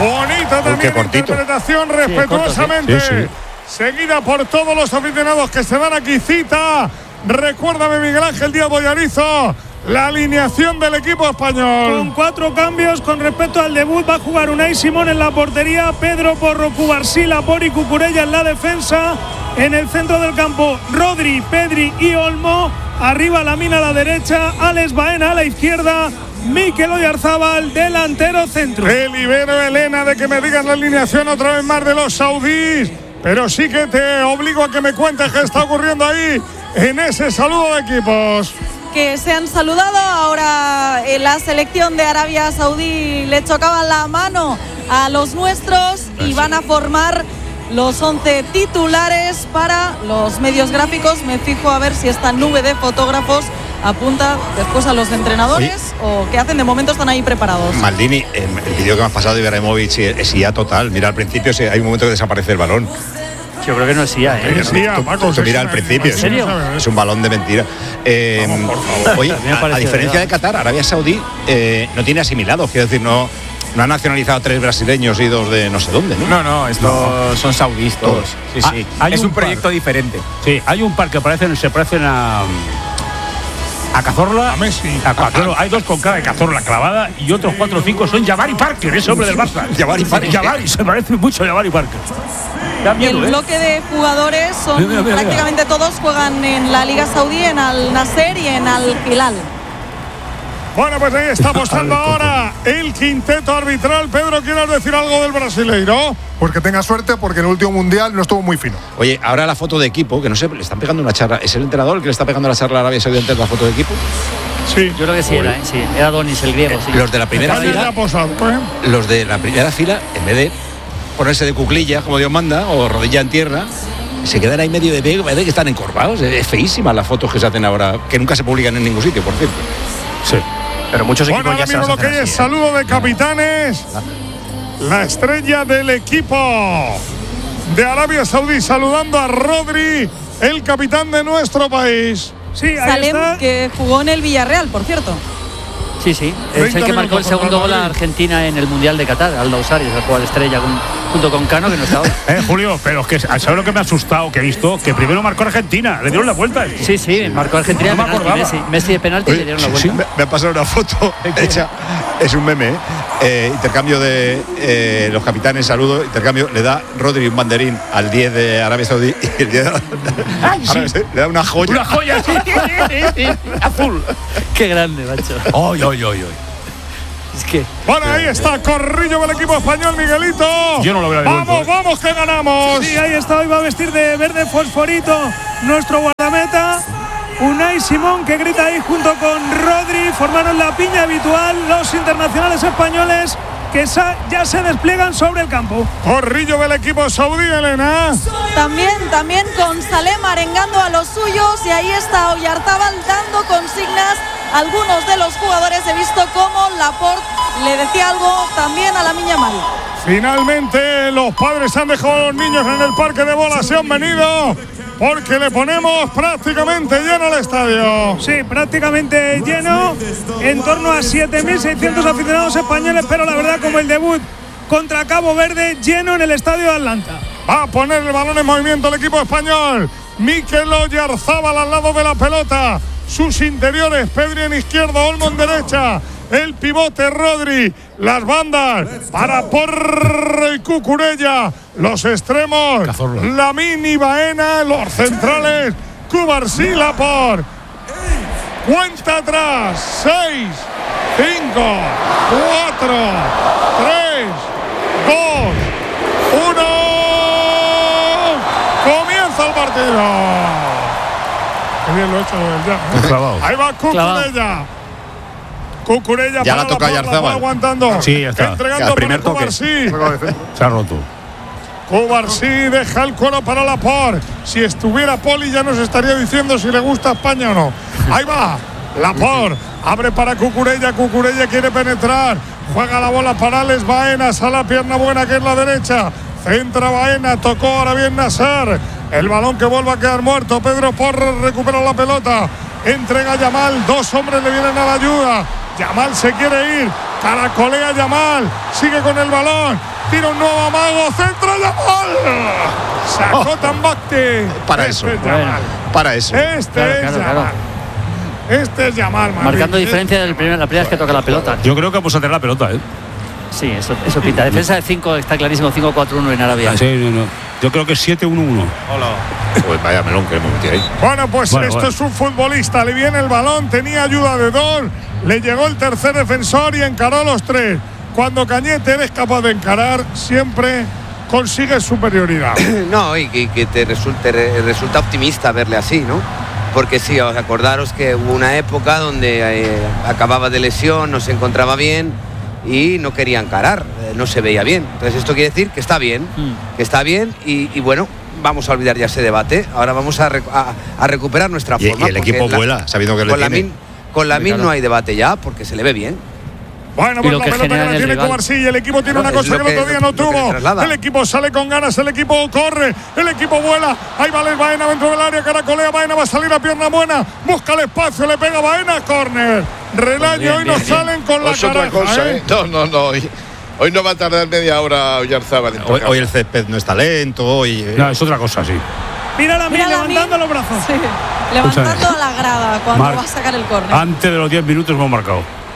Bonita también interpretación, respetuosamente. Sí. Seguida por todos los aficionados que se dan aquí cita. Recuérdame, Miguel Ángel Díaz Boyarizo, la alineación del equipo español. Con 4 cambios con respecto al debut. Va a jugar Unai Simón en la portería, Pedro Porro, Cubarsí, Laporte y Cucurella en la defensa. En el centro del campo, Rodri, Pedri y Olmo. Arriba Lamine a la derecha, Alex Baena a la izquierda, Mikel Oyarzabal, delantero centro. Te libero, Elena, de que me digas la alineación otra vez más de los saudíes, pero sí que te obligo a que me cuentes qué está ocurriendo ahí en ese saludo de equipos. Que se han saludado ahora en la selección de Arabia Saudí, le chocaban la mano a los nuestros y van a formar los 11 titulares para los medios gráficos. Me fijo a ver si esta nube de fotógrafos apunta después a los entrenadores o qué hacen. De momento están ahí preparados. Maldini, el vídeo que me has pasado de Ibrahimovic es IA total. Mira, al principio hay un momento que desaparece el balón. Yo creo que no es IA, ¿eh? Es IA, Paco. Mira al principio. ¿En serio? Es un balón de mentira. Vamos, por favor. Oye, a diferencia de Qatar, Arabia Saudí no tiene asimilados. Quiero decir, no ha nacionalizado 3 brasileños y 2 de no sé dónde, ¿no? No, estos son saudíes todos. Sí. Es un proyecto diferente. Sí, hay un par que se parecen a Cazorla, a Messi. Claro, hay 2 con cara de Cazorla clavada y otros 4 o 5 son Jabari Parker, ese hombre del Barça. Jabari, se parece mucho a Jabari Parker. El bloque de jugadores son prácticamente todos juegan en la Liga Saudí, en Al Nasser y en Al Hilal. Bueno, pues ahí está apostando ahora el quinteto arbitral. Pedro, ¿quieres decir algo del brasileiro? Pues que tenga suerte, porque en el último mundial no estuvo muy fino. Oye, ahora la foto de equipo, que no sé, le están pegando una charla. ¿Es el entrenador el que le está pegando la charla a Arabia Saudí antes de la foto de equipo? Sí. Yo creo que sí era, sí. Era Donis, el griego. Sí. Los de la primera fila, los de la primera fila, en vez de ponerse de cuclillas, como Dios manda, o rodilla en tierra, se quedan ahí medio de pego, parece que están encorvados. Es feísima las fotos que se hacen ahora, que nunca se publican en ningún sitio, por cierto. Sí. Pero muchos equipos bueno, ya se lo que hay es saludo de capitanes. La estrella del equipo de Arabia Saudí saludando a Rodri, el capitán de nuestro país. Sí, Salem, que jugó en el Villarreal, por cierto. Sí. Es el que marcó el segundo gol a Argentina en el Mundial de Qatar, Al Dawsari, el jugador estrella junto con Cano, que no estaba. Julio, pero es que ¿sabes lo que me ha asustado? Que he visto que primero marcó Argentina, le dieron la vuelta. Sí, marcó Argentina de penalti, Messi de penalti. Oye, le dieron la vuelta. Sí, me ha pasado una foto hecha, es un meme, intercambio de los capitanes, saludo, intercambio, le da Rodri un banderín al 10 de Arabia Saudí y el 10 le da una joya. Una joya, sí, azul. Qué grande, macho. Oy. Es que. Bueno, ahí está Corrillo del equipo español, Miguelito. Yo no lo hubiera devuelto. Vamos, que ganamos. Sí, ahí está, hoy va a vestir de verde fosforito nuestro guardameta. Unai Simón, que grita ahí junto con Rodri. Formaron la piña habitual los internacionales españoles que ya se despliegan sobre el campo. Corrillo del equipo saudí, Elena. También con Salem arengando a los suyos, y ahí está Oyarzabal dando consignas a algunos de los jugadores. He visto cómo Laporte le decía algo también a Lamine Yamal. Finalmente los padres han dejado a los niños en el parque de bolas, se han venido porque le ponemos prácticamente lleno el estadio. Sí, prácticamente lleno, en torno a 7.600 aficionados españoles, pero la verdad, como el debut contra Cabo Verde, lleno en el estadio de Atlanta. Va a poner el balón en movimiento el equipo español. Mikel Oyarzabal al lado de la pelota. Sus interiores, Pedri en izquierda, Olmo en derecha. El pivote Rodri, las bandas para Porro y Cucurella, los extremos Lamine y Baena, los centrales Cubarsí, Laporte. Cuenta atrás, 6, 5, 4, 3, 2, 1. Comienza el partido. Qué bien lo he hecho ya. Ahí va Cucurella. Cucurella ya para la toca Oyarzabal. Aguantando. Sí, ya está. Entregando el primer para toque. Cubarsí. Se ha roto. Cubarsí deja el cuero para Laporte. Si estuviera Poli ya nos estaría diciendo si le gusta España o no. Ahí va. Laporte abre para Cucurella. Cucurella quiere penetrar. Juega la bola para Alex Baena. Sale la pierna buena que es la derecha. Centra Baena. Tocó ahora bien Nasser. El balón que vuelve a quedar muerto. Pedro Porro recupera la pelota. Entrega a Yamal. 2 hombres le vienen a la ayuda. Yamal se quiere ir. Caracolea Yamal. Sigue con el balón. tira un nuevo amago, centro Yamal. Sacó Tambacti. Para eso. Para eso. Este es Yamal, marcando diferencia de la primera vez que toca la pelota. Yo creo que vamos a tener la pelota, ¿eh? Sí, eso pinta. Defensa de 5 está clarísimo, 5-4-1 en Arabia. Sí, no. Yo creo que es 7-1-1. Hola. Pues vaya melón que hemos metido ahí. Bueno, pues esto es un futbolista. Le viene el balón, tenía ayuda de 2, le llegó el tercer defensor y encaró a los 3. Cuando Cañete eres capaz de encarar, siempre consigues superioridad. No, y que te resulta optimista verle así, ¿no? Porque sí, os acordaros que hubo una época donde acababa de lesión, no se encontraba bien y no quería encarar, no se veía bien. Entonces esto quiere decir que está bien, y bueno, vamos a olvidar ya ese debate. Ahora vamos a recuperar nuestra forma. Y el equipo vuela, sabiendo que con Lamine no hay debate ya, porque se le ve bien. Bueno, pues la pelota que la tiene Cubarsí y el equipo tiene una cosa que el otro día no tuvo. El equipo sale con ganas, el equipo corre, el equipo vuela. Ahí va Baena dentro del área, caracolea Baena, va a salir a pierna buena, busca el espacio, le pega Baena, córner. Relaño, hoy no salen con la cara. No. Hoy no va a tardar media hora Oyarzábal. Hoy el césped no está lento, No, es otra cosa, sí. Mira levantando los brazos. Sí, levantando a la grada cuando va a sacar el córner. Antes de los 10 minutos hemos marcado.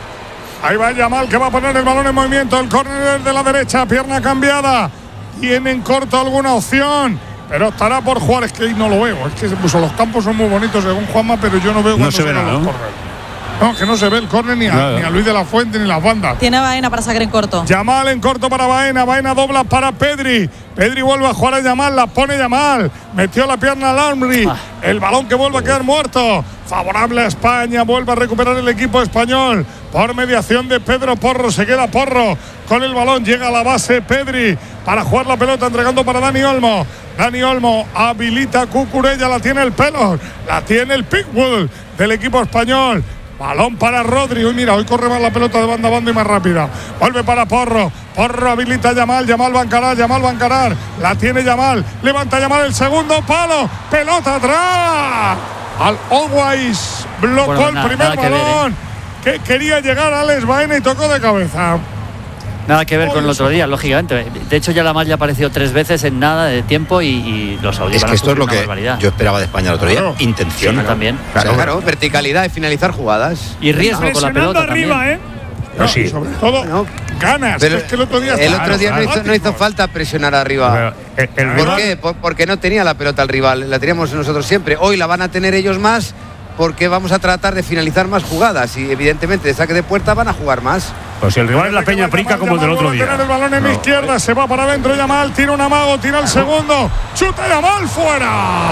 Ahí va Yamal, que va a poner el balón en movimiento. El córner de la derecha, pierna cambiada. Tiene en corto alguna opción, pero estará por jugar. Es que no lo veo. Es que los campos son muy bonitos según Juanma, pero yo no veo cuando se ve nada, los córneres. No, que no se ve el córner ni a Luis de la Fuente ni las bandas. Tiene Baena para sacar en corto. Yamal en corto para Baena. Baena dobla para Pedri. Pedri vuelve a jugar a Yamal. La pone Yamal. Metió la pierna al Almri. El balón que vuelve a quedar muerto. Favorable a España. Vuelve a recuperar el equipo español. Por mediación de Pedro Porro. Se queda Porro con el balón. Llega a la base Pedri para jugar la pelota, entregando para Dani Olmo. Dani Olmo habilita a Cucurella. La tiene el pelo. La tiene el Pickwood del equipo español. Balón para Rodri. Hoy corre más la pelota de banda a banda y más rápida. Vuelve para Porro. Porro habilita a Yamal. Yamal va a encarar. La tiene Yamal. Levanta Yamal el segundo palo. Pelota atrás. Al Always blocó el primer balón. Que quería llegar a Alex Baena y tocó de cabeza. Nada que ver con el otro día, lógicamente. De hecho, ya la malla apareció 3 veces en nada de tiempo y los saudíes. Es que esto es lo que yo esperaba de España el otro día. Claro. Intención. Sí, también. Claro, verticalidad y finalizar jugadas. Y riesgo con la pelota arriba, también. No, sí. Sobre todo ganas. Pero es que el otro día no hizo falta presionar arriba. ¿Por qué? Porque no tenía la pelota el rival. La teníamos nosotros siempre. Hoy la van a tener ellos más, porque vamos a tratar de finalizar más jugadas y evidentemente de saque de puerta van a jugar más. Pues si el rival es la Peña Prica como el del otro día. Tener el balón en la izquierda, se va para adentro Yamal, tira un amago, tira el segundo, chuta Yamal fuera.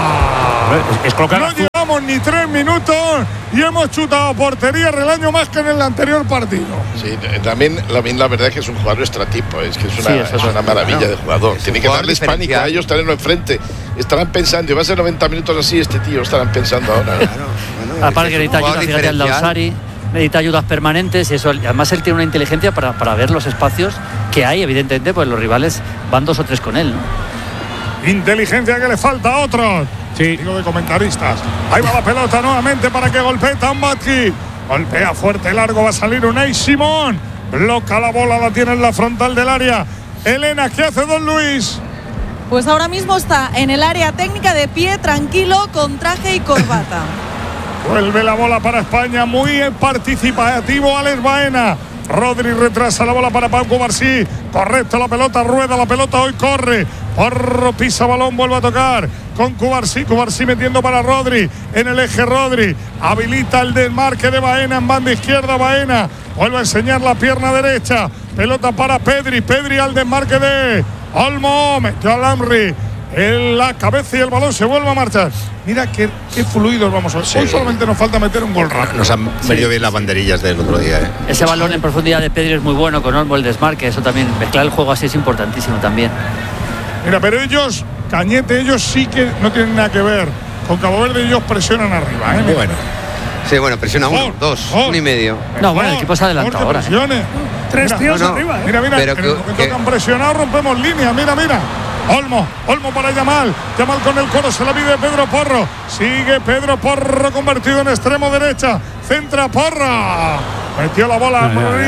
No llevamos ni 3 minutos y hemos chutado a portería Relaño más que en el anterior partido. Sí, también la verdad es que es un jugador extratipo, es que es una maravilla de jugador. Tiene que darles pánico a ellos, tenerlo enfrente. Estarán pensando, va a ser 90 minutos así este tío, estarán pensando ahora. Aparte que necesita ayuda, fíjate al Lausari, necesita ayudas permanentes y eso. Además él tiene una inteligencia para ver los espacios que hay, evidentemente, pues los rivales van 2 o 3 con él, ¿no? Inteligencia que le falta a otros. Sí. Digo de comentaristas. Ahí va la pelota nuevamente para que golpee Tambacti. Golpea fuerte, largo, va a salir Unai Simón. Bloca la bola, la tiene en la frontal del área. Elena, ¿qué hace Don Luis? Pues ahora mismo está en el área técnica de pie, tranquilo, con traje y corbata. Vuelve la bola para España, muy participativo Alex Baena. Rodri retrasa la bola para Pau Cubarsí. Correcto, la pelota rueda, la pelota hoy corre. Porro pisa balón, vuelve a tocar con Cubarsí. Cubarsí metiendo para Rodri en el eje. Rodri habilita el desmarque de Baena en banda izquierda. Baena vuelve a enseñar la pierna derecha. Pelota para Pedri. Pedri al desmarque de Olmo. Metió al Amri en la cabeza y el balón se vuelve a marchar. Mira qué fluidos vamos a ver. Hoy solamente nos falta meter un gol rápido. Nos han venido bien las banderillas del otro día. Ese balón en profundidad de Pedri es muy bueno, con Olmo el desmarque. Eso también, mezclar el juego así es importantísimo también. Mira, pero ellos, Cañete, ellos sí que no tienen nada que ver con Cabo Verde. Ellos presionan arriba, ¿eh? Bueno. Sí, bueno, presiona 1, 2, 1 y medio. No, bueno, el equipo se adelanta ahora. 3 tíos arriba, ¿eh? Mira, pero en el momento que han presionado rompemos línea. Mira. Olmo para Yamal con el coro, se la pide Pedro Porro, sigue Pedro Porro convertido en extremo derecha, centra Porra, metió la bola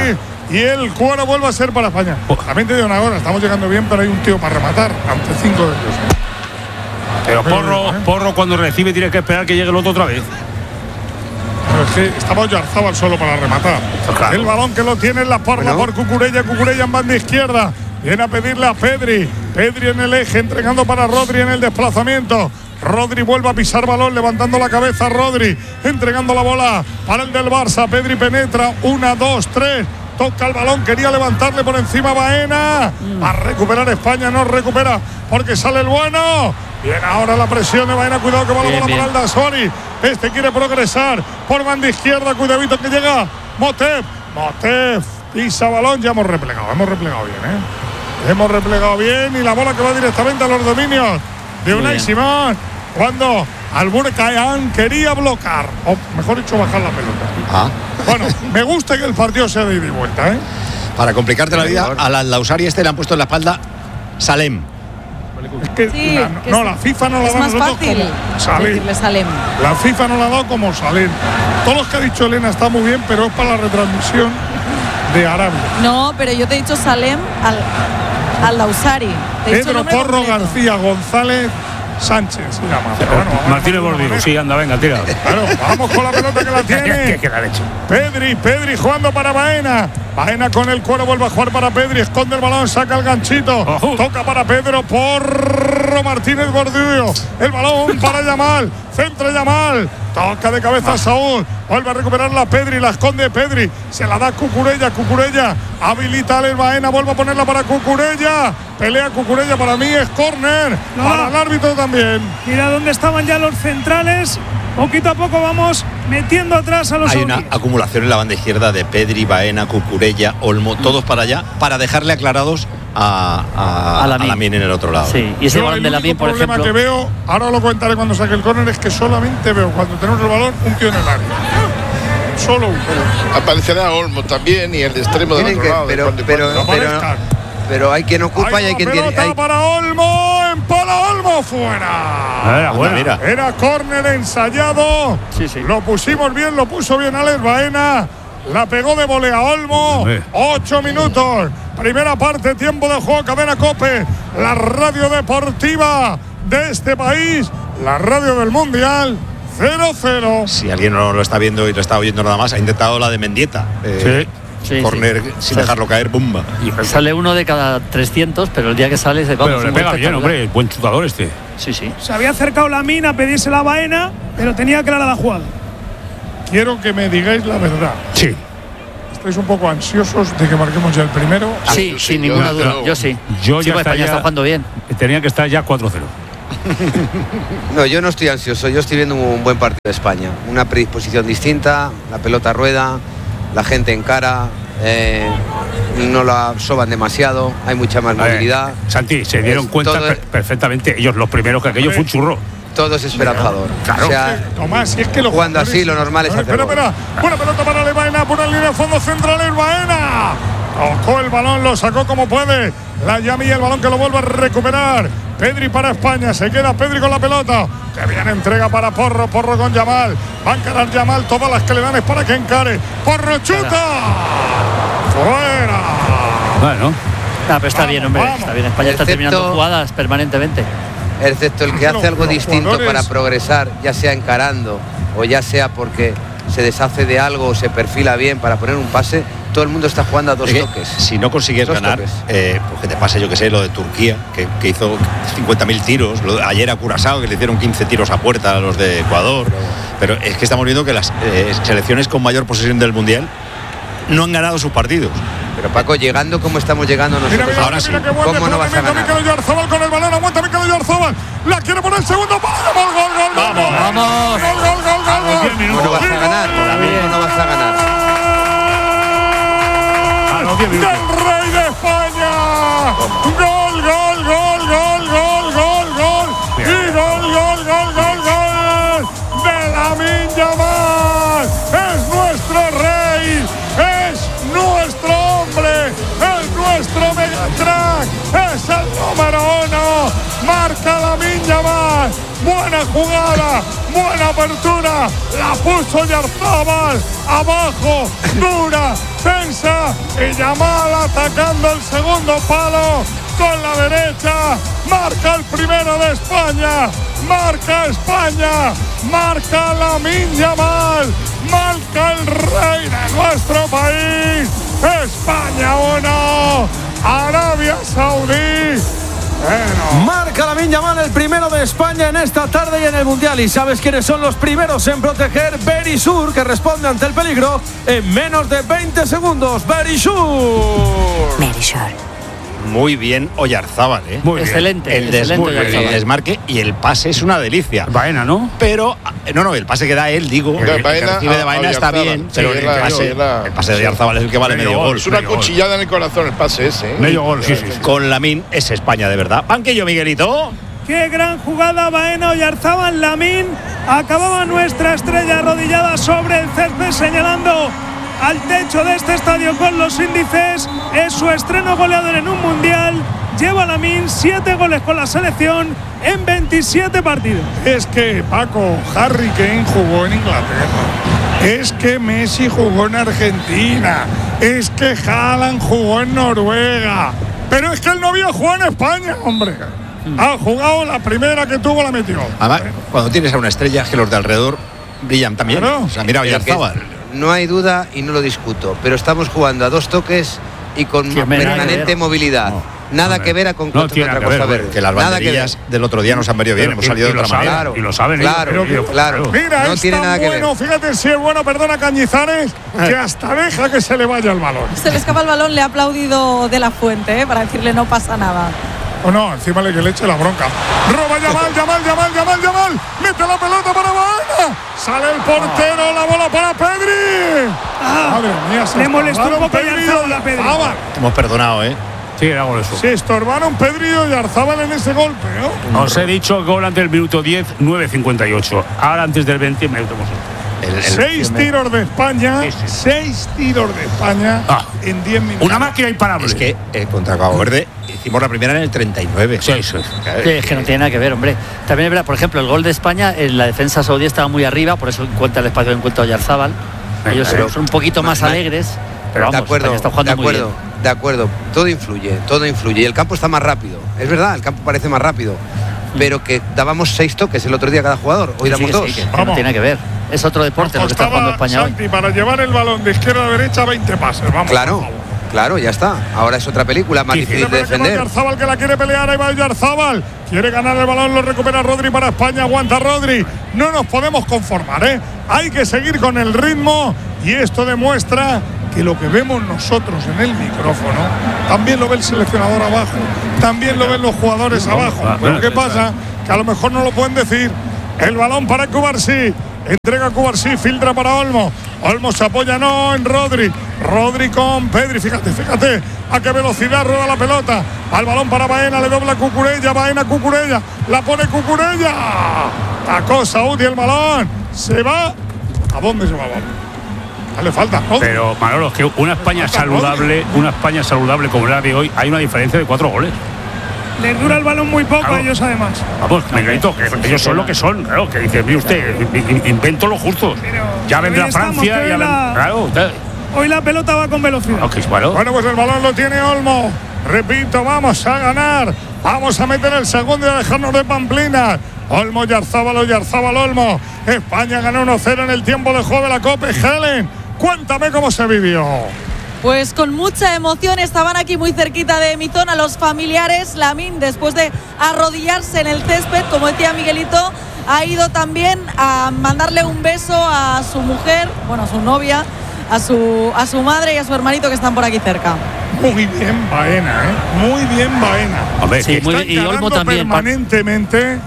y el cuero vuelve a ser para España. También te digo una cosa, estamos llegando bien, pero hay un tío para rematar, ante 5 de ellos. Pero Porro cuando recibe tiene que esperar que llegue el otro otra vez. Pero es que estaba Oyarzábal solo para rematar. Claro. El balón que lo tiene en la parla por Cucurella en banda izquierda. Viene a pedirle a Pedri en el eje, entregando para Rodri en el desplazamiento. Rodri vuelve a pisar balón, levantando la cabeza Rodri, entregando la bola para el del Barça. Pedri penetra, 1, 2, 3. Toca el balón, quería levantarle por encima Baena. A recuperar España, no recupera porque sale el bueno. Bien, ahora la presión de Baena, cuidado que va la bola para el Dasori. Este quiere progresar por banda izquierda, cuidadito que llega Motef, pisa balón, ya hemos replegado bien, Hemos replegado bien y la bola que va directamente a los dominios de Unai Simón. Cuando Alburcayan quería bloquear, o mejor dicho, bajar la pelota. Bueno, me gusta que el partido sea de ida y vuelta, Para complicarte la vida, al Lausari le han puesto en la espalda Salem. Es que la FIFA no la da más fácil como Salem. La FIFA no la ha dado como Salem. Todos los que ha dicho Elena está muy bien, pero es para la retransmisión de Arabia. No, pero yo te he dicho Salem al Lausari. Pedro Porro García González Sánchez se llama. Bueno, Martínez Bordigo, sí, anda, venga, tira. Claro, vamos con la pelota que la tiene. ¿Qué la ha hecho? Pedri jugando para Baena. Baena con el cuero, vuelve a jugar para Pedri, esconde el balón, saca el ganchito. Toca para Pedro Porro Martínez Bordigo. El balón para Yamal. Centra Yamal. Toca de cabeza Saúl. Vuelve a recuperarla Pedri, la esconde Pedri. Se la da Cucurella. Habilita el Baena, vuelve a ponerla para Cucurella. Pelea Cucurella, para mí es córner. Para el árbitro también. Mira dónde estaban ya los centrales. Poquito a poco vamos metiendo atrás a los Hay una acumulación en la banda izquierda de Pedri, Baena, Cucurella, Olmo, todos para allá, para dejarle aclarados a Lamine en el otro lado. Sí, y ese balón de Lamine, por ejemplo. El problema que veo, ahora lo comentaré cuando saque el córner, es que solamente veo cuando tenemos el balón un tío en el área. Solo uno. Aparecerá Olmo también y el de extremo del otro lado. Pero hay quien ocupa y hay quien tiene. Para Olmo, empala Olmo fuera. Mira. Era córner ensayado. Sí. Lo pusimos bien, lo puso bien Alex Baena. La pegó de volea Olmo. 8 minutos. Primera parte, tiempo de juego, Cadena COPE. La radio deportiva de este país. La radio del Mundial. 0-0. Si alguien no lo está viendo y lo está oyendo nada más, ha intentado la de Mendieta. Corner sin dejarlo caer, ¡bumba! Sale uno de cada 300, pero el día que sale se pero le pega bien, hombre, buen chutador este. Sí. Se había acercado Lamine a pedirse la Baena, pero tenía clara la jugada. Quiero que me digáis la verdad. Sí. ¿Estáis un poco ansiosos de que marquemos ya el primero? Sí, sin ninguna duda. Yo sí. Yo ya España está jugando bien. Tenía que estar ya 4-0. No, yo no estoy ansioso. Yo estoy viendo un buen partido de España. Una predisposición distinta, la pelota rueda, la gente encara, no la soban demasiado, hay mucha más movilidad. Santi, se dieron cuenta perfectamente ellos los primeros que aquello fue un churro. Todo es esperanzador. Claro. O sea, Tomás, si es que jugando así lo normal es hacer. Espera. Buena pelota para Baena, por la línea de fondo central el Baena. Tocó el balón, lo sacó como puede. La Yami y el balón que lo vuelve a recuperar. Pedri para España, se queda Pedri con la pelota. Que bien entrega para Porro con Yamal. Va a encarar Yamal, todas las que le dan es para que encare. Porro chuta. Fuera. Bueno. Pero está bien, hombre. Está bien. España está terminando jugadas permanentemente. Excepto el que hace algo distinto para progresar, ya sea encarando o ya sea porque se deshace de algo o se perfila bien para poner un pase. Todo el mundo está jugando a dos toques. Si no consigues ganar, pues que te pase, yo que sé, lo de Turquía, que hizo 50.000 tiros. Ayer a Curazao, que le hicieron 15 tiros a puerta a los de Ecuador. Pero es que estamos viendo que las selecciones con mayor posesión del Mundial no han ganado sus partidos. Pero Paco, llegando como estamos llegando nosotros, mira, ahora sí. ¿Cómo no vas a ganar? Mikel Oyarzabal con el balón, aguanta Mikel Oyarzabal. La quiere poner el segundo. ¡Gol! ¡Vamos! ¡Gol! No vas a ganar. No vas a ganar. ¡Del Rey de España! ¡Gol! Y gol de Lamine Yamal. Es nuestro rey, es nuestro hombre, es nuestro Megatrack, es el número 1. Marca Lamine Yamal. Buena jugada, buena apertura. La puso Oyarzabal abajo, dura. defensa y Yamal atacando el segundo palo con la derecha. Marca el primero de España. Marca España. Marca Lamine Yamal. Marca el rey de nuestro país. España 1, Arabia Saudí. Bueno. Marca Lamine Yamal, el primero de España en esta tarde y en el Mundial. ¿Y sabes quiénes son los primeros en proteger? Berisur, que responde ante el peligro en menos de 20 segundos. Berisur. Muy bien Oyarzábal, ¿eh? Muy excelente. El desmarque y el pase es una delicia. Baena, ¿no? Pero, no, el pase que da él, digo, el que recibe de Baena está bien, pero el pase de Oyarzábal es el que vale medio gol. Es una cuchillada en el corazón el pase ese, ¿eh? Medio gol, sí. Con Lamine es España, de verdad. Banquillo, Miguelito. Qué gran jugada, Baena, Oyarzábal, Lamine. Acababa nuestra estrella arrodillada sobre el césped señalando al techo de este estadio con los índices. Es su estreno goleador en un mundial. Lleva Lamine 7 goles con la selección en 27 partidos. Es que Paco, Harry Kane jugó en Inglaterra. Es que Messi jugó en Argentina. Es que Haaland jugó en Noruega. Pero es que él no había jugado en España, hombre. Ha jugado la primera que tuvo, la metió. Además, cuando tienes a una estrella, que los de alrededor brillan también. Claro. O sea, mira Oyarzábal. No hay duda y no lo discuto, pero estamos jugando a 2 toques y con permanente movilidad. Nada que ver con otra Costa Verde. Que las banderillas del otro día nos han venido bien, hemos salido de otra manera. Y lo saben claro. Mira, no es tiene tan nada que bueno, ver. fíjate si es bueno, perdona Cañizares, que hasta deja que se le vaya el balón. Se le escapa el balón, le ha aplaudido De La Fuente, para decirle no pasa nada. O no, encima que le eche la bronca. Roba Yamal. Mete la pelota para Baena. Sale el portero, la bola para Pedri. Madre mía, le molestó un poco a Pedri. Hemos perdonado, ¿eh? Sí, era gol eso. Se estorbaron Pedri y Oyarzábal en ese golpe, ¿no? Os he dicho gol antes del minuto 10, 9:58. Ahora antes del 20 me metemos. 6 tiros de España. 6 tiros de España en 10 minutos. Una máquina imparable. Es que contra Cabo Verde hicimos la primera en el 39. Sí, es que no tiene nada que ver, hombre. También es verdad, por ejemplo, el gol de España, en la defensa saudí estaba muy arriba, por eso encuentra el espacio que encuentra Oyarzábal. Ellos son un poquito más alegres, pero vamos, España está jugando muy bien. De acuerdo, todo influye. Y el campo está más rápido. Es verdad, el campo parece más rápido. Pero que dábamos 6 toques el otro día cada jugador. Hoy damos 2. Que no tiene que ver. Es otro deporte lo que está jugando España Santi, hoy. Para llevar el balón de izquierda a derecha, 20 pases. Vamos. Claro, ya está. Ahora es otra película más difícil de defender. Oyarzábal, que la quiere pelear, ahí va Oyarzábal. Quiere ganar el balón, lo recupera Rodri para España. Aguanta Rodri. No nos podemos conformar, ¿eh? Hay que seguir con el ritmo. Y esto demuestra que lo que vemos nosotros en el micrófono también lo ve el seleccionador abajo, también lo ven los jugadores abajo. Pero ¿qué pasa? Que a lo mejor no lo pueden decir. El balón para Cubarsí, entrega Cubarsí, filtra para Olmo. Olmo se apoya en Rodri. Rodri con Pedri, fíjate a qué velocidad rueda la pelota. Al balón para Baena, le dobla Cucurella, Baena Cucurella, la pone Cucurella. Tacó Saúl y el balón se va. ¿A dónde se va el balón? Le falta, ¿no? Pero Manolo, es que una España saludable como la de hoy, hay una diferencia de 4 goles. Les dura el balón muy poco a ellos, además. Vamos, Miguelito, que ellos son lo que son, claro, que dice, mire usted, invento lo justo. Ya vendrá Francia, claro. Hoy la pelota va con velocidad. Bueno, pues el balón lo tiene Olmo. Repito, vamos a ganar. Vamos a meter el segundo y a dejarnos de pamplinas. Olmo, Oyarzábal, Olmo. España ganó 1-0 en el tiempo de juego de la Copa. Helen, cuéntame cómo se vivió. Pues con mucha emoción, estaban aquí muy cerquita de mi zona los familiares. Lamine, después de arrodillarse en el césped, como decía Miguelito, ha ido también a mandarle un beso a su mujer, a su novia, a su madre y a su hermanito que están por aquí cerca. Muy bien Baena, Muy bien Baena. A ver, sí, y Olmo también. Permanentemente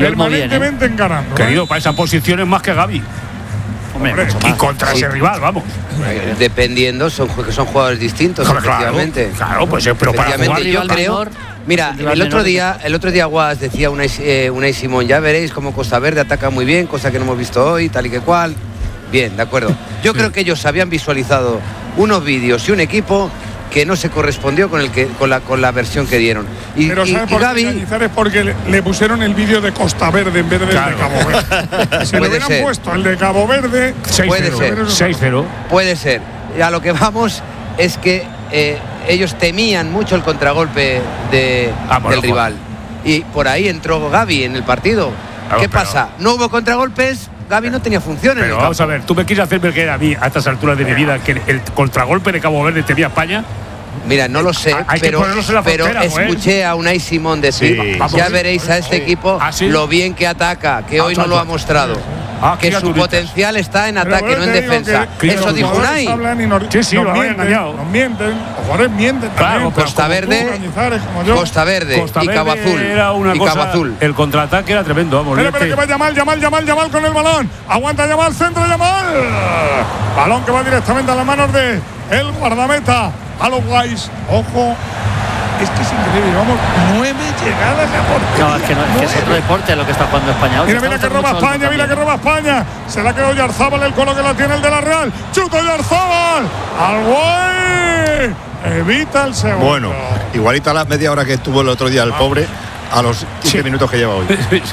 encarando. Querido, para esa posición es más que Gavi. Hombre, y contra ese rival, vamos. Dependiendo, son jugadores distintos, efectivamente. Claro, pues pero para jugar yo creo. Mira, el otro día Guas decía Unai Simón, ya veréis cómo Costa Verde ataca muy bien, cosa que no hemos visto hoy, tal y que cual. Bien, de acuerdo. Yo creo que ellos habían visualizado unos vídeos y un equipo que no se correspondió con la versión que dieron. Pero ¿sabe por qué? Es porque le pusieron el vídeo de Costa Verde en vez del de Cabo Verde. Si le hubieran puesto el de Cabo Verde, 6-0. Puede ser. A lo que vamos es que ellos temían mucho el contragolpe del rival. Y por ahí entró Gavi en el partido. ¿Qué pasa? No hubo contragolpes, Gavi no tenía funciones. Pero vamos a ver, ¿tú me quieres hacerme creer a mí, a estas alturas de mi vida, que el contragolpe de Cabo Verde temía España? Mira, no lo sé, pero escuché a Unai Simón decir, ya veréis a este equipo lo bien que ataca, que hoy no lo ha mostrado. Que su potencial está en ataque, no en defensa. Eso dijo Unai. Sí, lo habían engañado. Nos mienten, los jugadores mienten. Claro, Costa Verde y Cabo Azul. Era una cosa, el contraataque era tremendo, vamos. Pero que va Yamal con el balón. Aguanta Yamal, centro Yamal. Balón que va directamente a las manos de el guardameta. A los guays, ojo, es que es increíble, vamos, 9 llegadas a portería. No, es que es otro deporte lo que está jugando España. Mira que roba España, se la quedó Oyarzabal, el colo que la tiene el de la Real, chuta Oyarzabal, al guay, evita el segundo. Bueno, igualita a la media hora que estuvo el otro día el pobre, a los 15 minutos que lleva hoy.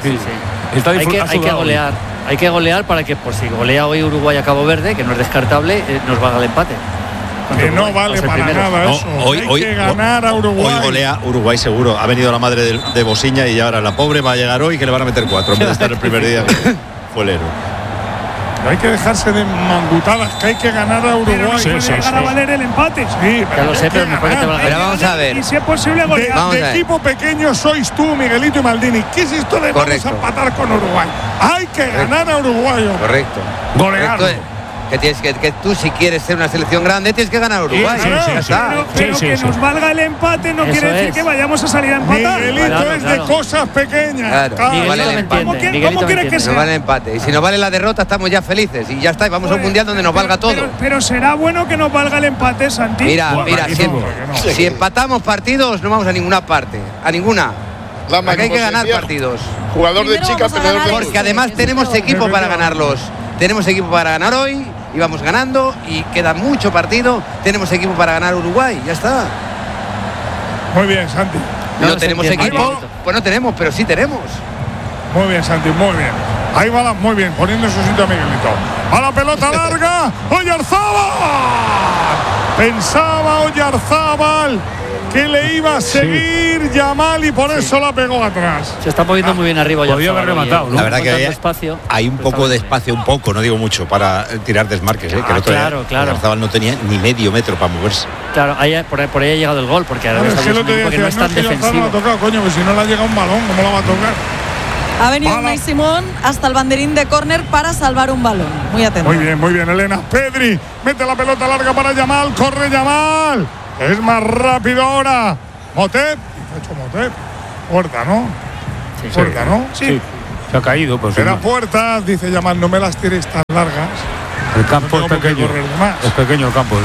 Hay que golear para que, por si golea hoy Uruguay a Cabo Verde, que no es descartable, nos valga el empate. Que no vale para nada eso. Hay que ganar a Uruguay. Hoy golea Uruguay seguro. Ha venido la madre de Bosiña y ahora la pobre va a llegar hoy que le van a meter 4 en vez de estar el primer día. Fue el héroe. No hay que dejarse de mangutadas, que hay que ganar a Uruguay. Pero llegar a valer el empate. Sí, ya lo sé, pero mejor que te valga. Pero vamos a ver. Y si es posible golear. De equipo pequeño sois tú, Miguelito y Maldini. ¿Qué es esto de vamos a empatar con Uruguay? Hay que ganar a Uruguay. Correcto. Golearlo. Que tú, si quieres ser una selección grande, tienes que ganar a Uruguay. Pero que nos valga el empate no quiere decir que vayamos a salir a empatar. Miguelito es de cosas pequeñas. ¿Cómo quieres que sea? No vale el empate. Y si nos vale la derrota, estamos ya felices. Y ya está, y vamos a un mundial donde nos valga todo. Pero será bueno que nos valga el empate, Santi. Mira, si empatamos partidos, no vamos a ninguna parte. A ninguna. Aquí hay que ganar partidos. Jugador de chicas, porque además tenemos equipo para ganarlos. Tenemos equipo para ganar hoy. Y vamos ganando y queda mucho partido. Tenemos equipo para ganar Uruguay, ya está. Muy bien, Santi. No tenemos equipo, pues no tenemos, pero sí tenemos. Muy bien, Santi, muy bien. Ahí va, muy bien, poniendo en su sitio a Miguelito. A la pelota larga, Oyarzabal. Pensaba Oyarzabal que le iba a seguir Yamal y por eso la pegó atrás. Se está moviendo muy bien arriba. Podía haber rematado, ¿no? La verdad que hay un poco de espacio, no digo mucho, para tirar desmarques. Que el otro día Oyarzabal no tenía ni medio metro para moverse. Claro, por ahí ha llegado el gol, porque ahora no es tan defensivo. No ha tocado, coño, que si no le ha llegado un balón, ¿cómo la va a tocar? Ha venido Unai Simón hasta el banderín de córner para salvar un balón. Muy atento. Muy bien, Elena. Pedri mete la pelota larga para Yamal, corre Yamal. Es más rápido ahora. Motep. Puerta, ¿no? Puerta, ¿no? Sí. Se ha caído. Pues era puerta, dice Yamal, no me las tires tan largas. El campo es pequeño. Es pequeño el campo.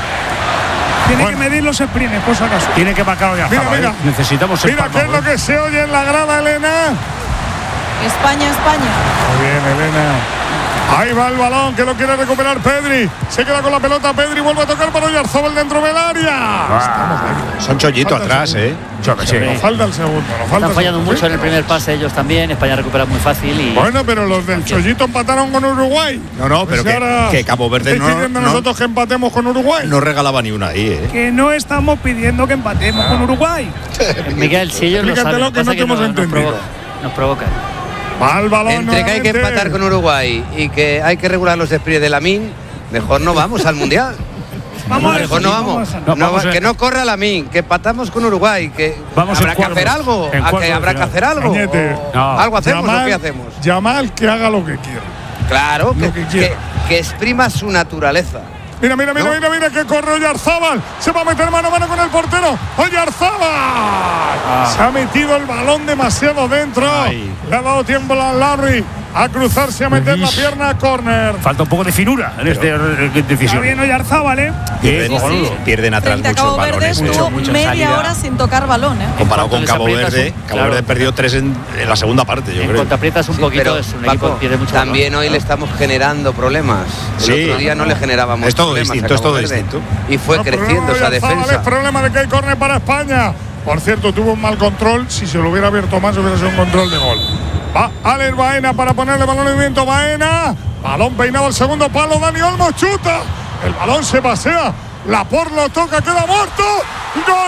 Tiene que medir los sprints, por si acaso. Tiene que marcar ya. Mira. Necesitamos Mira qué es lo que se oye en la grada, Elena. España. Muy bien, Elena. Ahí va el balón que lo quiere recuperar Pedri. Se queda con la pelota Pedri, vuelve a tocar para Oyarzabal dentro del área. Son chollito atrás, Nos falta el segundo. Están fallando mucho en el primer pase ellos también. España recupera muy fácil. Bueno, pero los del chollito empataron con Uruguay. No, pero que Cabo Verde no. Nosotros que empatemos con Uruguay. No regalaba ni una ahí, Que no estamos pidiendo que empatemos con Uruguay. Miguel, si ellos lo saben, que no te hemos entendido. Nos provocan. Va el balón. Entre que hay que empatar con Uruguay y que hay que regular los sprints de Lamine, mejor no vamos al mundial. Mejor no vamos. Que no corra Lamine, que empatamos con Uruguay, que habrá que hacer algo. Habrá que hacer algo. Algo hacemos, ¿o qué hacemos? Yamal que haga lo que quiera. Claro, que exprima su naturaleza. Mira, que corre Oyarzabal. Se va a meter mano a mano con el portero. Oyarzabal. Se ha metido el balón demasiado dentro. Le ha dado tiempo a Larry a cruzarse, a meter la pierna a córner. Falta un poco de finura en esta decisión. Está bien Oyarzabal, Pierden atrás muchos balones. Media hora sin tocar balón, Comparado con Cabo Verde, Cabo Verde perdió 3 en la segunda parte, yo creo. Cuando aprietas un poquito, es un equipo que pierde mucho balón. También hoy le estamos generando problemas. El otro día no le generábamos problemas. Es todo distinto. Y fue creciendo esa defensa. El problema de que hay córner para España. Por cierto, tuvo un mal control. Si se lo hubiera abierto más, hubiera sido un control de gol. Va Alex Baena para ponerle balón en movimiento. Baena. Balón peinado al segundo palo. Dani Olmo chuta. El balón se pasea Laporte lo toca, queda muerto. Gol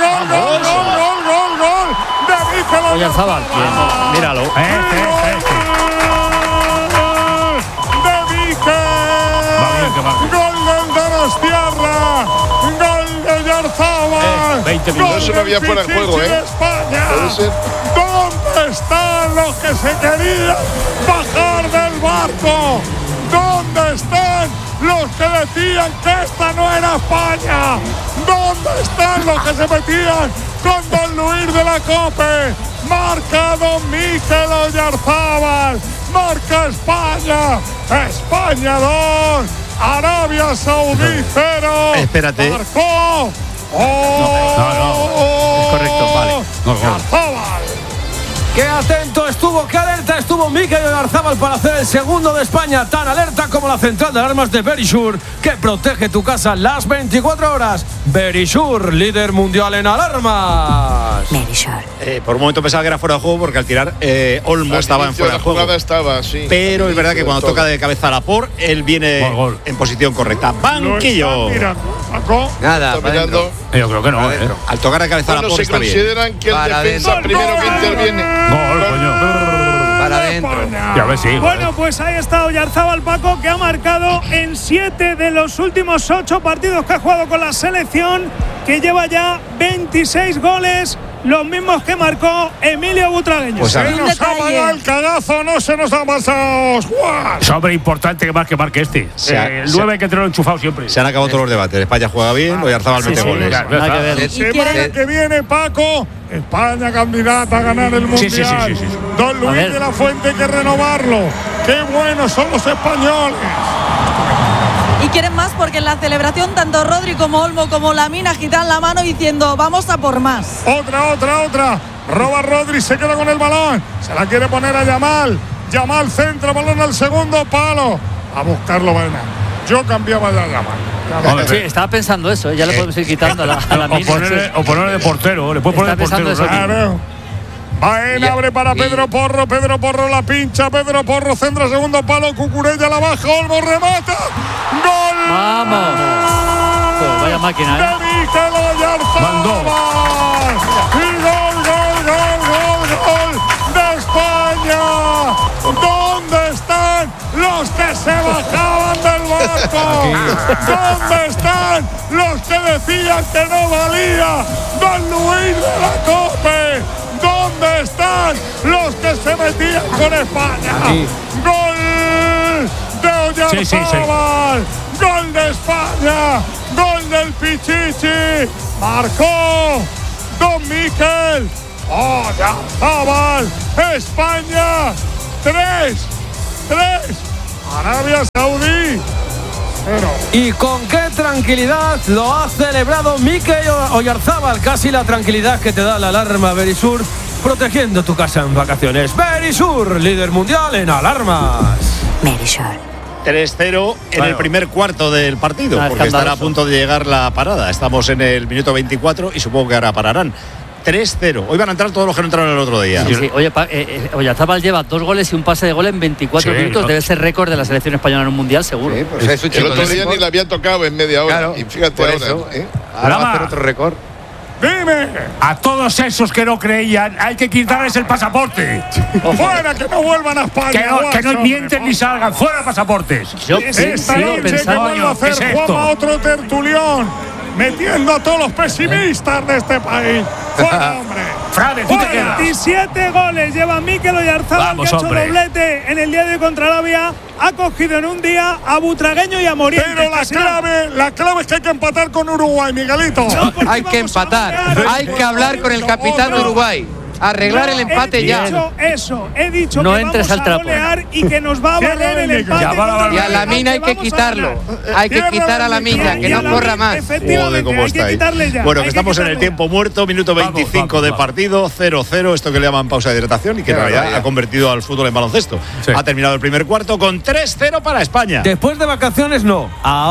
de Mikel Oyarzabal. Míralo. De Mikel. Gol del Donostiarra. Gol de Oyarzabal. 20 minutos. Eso no había fuera de juego, España. ¿Dónde están los que se querían bajar del barco? ¿Dónde están los que decían que esta no era España? ¿Dónde están los que se metían con Don Luis de la Cope? Marca Don Mikel Oyarzabal. Marca España. España 2. Arabia Saudí 0. Espérate. Marcó. No. Es correcto, vale. Oyarzabal. Qué atento estuvo, qué alerta estuvo Mikel Oyarzabal para hacer el segundo de España. Tan alerta como la central de alarmas de Verisure, que protege tu casa las 24 horas. Verisure, líder mundial en alarmas. Por un momento pensaba que era fuera de juego porque al tirar Olmo estaba en fuera de juego. Sí. Pero es verdad que cuando toca de cabeza a Laporte, él viene en posición correcta. Banquillo. Nada, mirando. Yo creo que no. Al tocar de cabeza a Laporte está bien. Se consideran que el defensa primero que interviene. Gol, coño. Para adentro. Ya ves, sí. Bueno, pues ahí está Oyarzabal, Paco, que ha marcado en 7 de los últimos 8 partidos que ha jugado con la selección, que lleva ya 26 goles, los mismos que marcó Emilio Butragueño. Pues se nos ha pagado el cagazo, no se nos ha pasado, Juan. Es hombre importante que marque este. El 9 hay que tenerlo enchufado siempre. Se han acabado todos los debates. España juega bien, Oyarzabal mete goles. Semana que viene, Paco, España candidata a ganar el Mundial. Sí. Don Luis de la Fuente hay que renovarlo. Qué buenos son los españoles. Y quieren más porque en la celebración tanto Rodri como Olmo como Lamine agitan la mano diciendo vamos a por más. Otra. Roba Rodri, se queda con el balón. Se la quiere poner a Yamal. Yamal centro, balón al segundo palo. A buscarlo, Baena. Yo cambiaba ya a Yamal. Sí, estaba pensando eso, ya le podemos ir quitando a Lamine. O ponerle de portero, le puedes poner de portero. Claro. Baena abre para Pedro Porro. Pedro Porro la pincha. Pedro Porro centra segundo palo. Cucurella la baja. Olmo remata. ¡Gol! ¡Vamos! Pues vaya máquina, de Mikel Oyarzabal. Y gol de España. ¿Dónde están los que se bajaban del barco? ¿Dónde están los que decían que no valía Don Luis de la Cope? ¿Dónde están los que se metían con España? Gol de Oyarzabal. Gol de España. Gol del Pichichi. Marcó Don Mikel Oyarzabal. España 3. Arabia Saudí 0. Y con qué tranquilidad lo ha celebrado Mikel Oyarzabal. Casi la tranquilidad que te da la alarma Verisure, protegiendo tu casa en vacaciones. Verisure, líder mundial en alarmas. Verisure. 3-0 en el primer cuarto del partido, porque estará a punto de llegar la parada. Estamos en el minuto 24 y supongo que ahora pararán. 3-0. Hoy van a entrar todos los que no entraron el otro día. Sí. Oye, Oyarzabal lleva 2 goles y un pase de gol en 24 minutos. Debe ser récord de la selección española en un mundial, seguro. Sí, pues el otro día ni le había tocado en media hora. Claro, y fíjate ahora. Eso, ahora va a hacer otro récord. Dime. A todos esos que no creían, hay que quitarles el pasaporte. Fuera, que no vuelvan a España. Que no mienten ni salgan. Fuera pasaportes. Esta noche que vuelva a hacer Juanma otro tertulión, metiendo a todos los pesimistas de este país. Fuera, hombre. Frade, tú te quedas. 27 goles lleva Mikel Oyarzabal, que ha hecho doblete en el día de hoy contra Arabia. Ha cogido en un día a Butragueño y a Morientes. Pero la clave es que hay que empatar con Uruguay, Miguelito. Hay que empatar. Hay que hablar con el capitán de Uruguay. Arreglar el empate he dicho no que entres vamos al trapo. A golear y que nos va a valer el empate. Y a Lamine hay que quitarlo. Hay que quitar a Lamine, que no corra más. Joder, cómo estáis. Bueno, que estamos en el tiempo muerto, minuto 25 de partido, 0-0, esto que le llaman pausa de hidratación y que ya ha convertido al fútbol en baloncesto. Sí. Ha terminado el primer cuarto con 3-0 para España. Después de vacaciones no,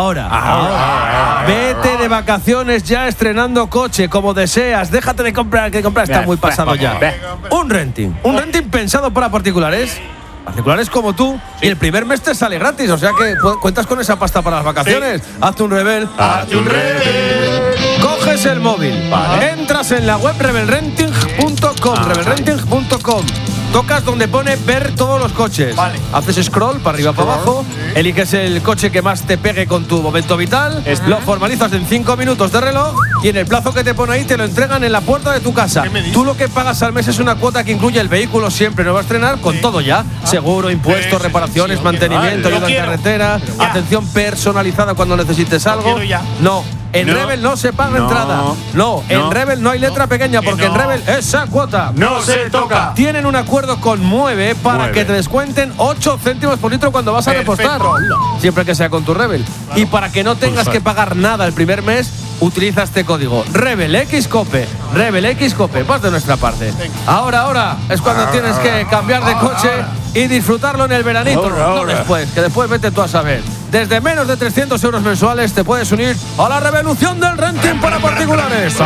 ahora. Vete de vacaciones ya estrenando coche como deseas. Déjate de comprar, que comprar está muy pasado ya. Un renting pensado para particulares. Particulares como tú, y el primer mes te sale gratis, o sea que cuentas con esa pasta para las vacaciones. Sí. Hazte un Rebel. Hazte un Rebel. Coges el móvil, entras en la web rebelrenting.com, rebelrenting.com. Tocas donde pone ver todos los coches. Vale. Haces scroll para arriba, para abajo. Sí. Eliges el coche que más te pegue con tu momento vital. Lo formalizas en 5 minutos de reloj. Y en el plazo que te pone ahí te lo entregan en la puerta de tu casa. Tú lo que pagas al mes es una cuota que incluye el vehículo siempre. No va a estrenar con todo ya. Seguro, impuestos, reparaciones, mantenimiento, ayuda en carretera. Atención personalizada cuando necesites algo. No. En Rebel no se paga entrada. No, en Rebel no hay letra pequeña porque en Rebel esa cuota no se toca. Tienen un acuerdo con Mueve para que te descuenten 8 céntimos por litro cuando vas a repostar. Siempre que sea con tu Rebel. Claro. Y para que no tengas que pagar nada el primer mes, utiliza este código Rebel Xcope. Rebel Xcope, vas de nuestra parte. Ahora es cuando tienes que cambiar de coche y disfrutarlo en el veranito. No después, que después vete tú a saber. Desde menos de 300 euros mensuales te puedes unir a la revolución del renting para particulares.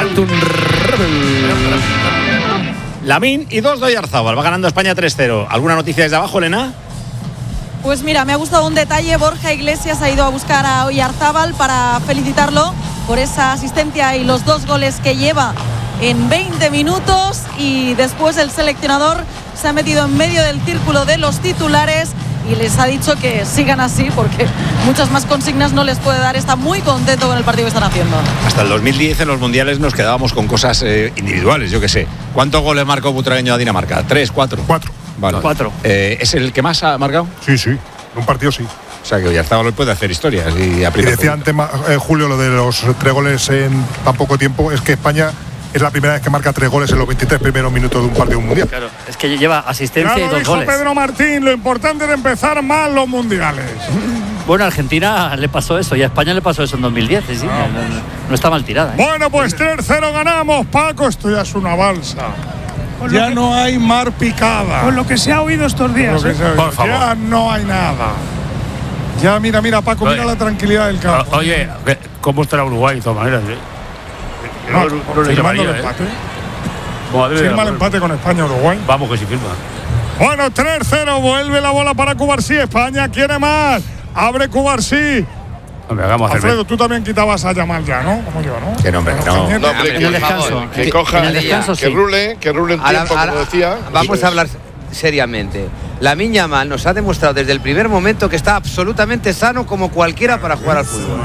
Lamín y 2 de Oyarzábal. Va ganando España 3-0. ¿Alguna noticia desde abajo, Elena? Pues mira, me ha gustado un detalle. Borja Iglesias ha ido a buscar a Oyarzábal para felicitarlo por esa asistencia y los 2 goles que lleva en 20 minutos. Y después el seleccionador se ha metido en medio del círculo de los titulares y les ha dicho que sigan así porque muchas más consignas no les puede dar. Está muy contento con el partido que están haciendo. Hasta el 2010 en los mundiales nos quedábamos con cosas individuales, yo qué sé. ¿Cuántos goles marcó Butragueño a Dinamarca? ¿3, 4? 4. Vale. 4. ¿Es el que más ha marcado? Sí. En un partido sí. O sea que Oyarzábal puede hacer historias y aprieta. Y decía antes Julio lo de los 3 goles en tan poco tiempo. Es que España es la primera vez que marca 3 goles en los 23 primeros minutos de un partido mundial. Claro, es que lleva asistencia y 2 dijo goles. Pedro Martín, lo importante es empezar mal los mundiales. Bueno, a Argentina le pasó eso y a España le pasó eso en 2010. ¿Sí? No está mal tirada. Bueno, pues 3-0 ganamos, Paco. Esto ya es una balsa. Ya no hay mar picada. Con lo que se ha oído estos días. Por favor. Ya no hay nada. Ya mira, Paco, mira la tranquilidad del campo. Oye, ¿cómo estará Uruguay de todas maneras? Firmando el empate. Firma el empate con España-Uruguay. Vamos que sí firma. Bueno, 3-0, vuelve la bola para Cubarsí. España quiere más. Abre Cubarsí. Alfredo, tú también quitabas a Yamal ya, ¿no? Como yo, ¿no? Que no, hombre, no. En el descanso. Que coja, que rule en tiempo, como decía. Vamos a hablar seriamente. Lamine Yamal nos ha demostrado desde el primer momento que está absolutamente sano como cualquiera para jugar al fútbol.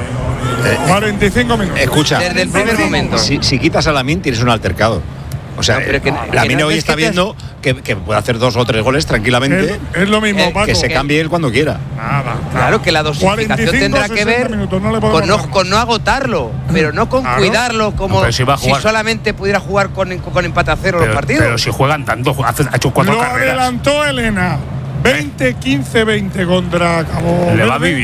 45 minutos. Escucha, desde el primer momento. Si quitas a Lamine tienes un altercado. O sea, Lamine hoy está viendo que puede hacer 2 o 3 goles tranquilamente. Es lo mismo, Paco. Que se cambie él cuando quiera. Nada. Claro que la dosificación tendrá que ver con no agotarlo, pero no con cuidarlo como si solamente pudiera jugar con empate a 0 los partidos. Pero si juegan tanto, ha hecho 4 carreras. Lo adelantó Elena. 20-15-20 contra Cabo. Le va a vivir.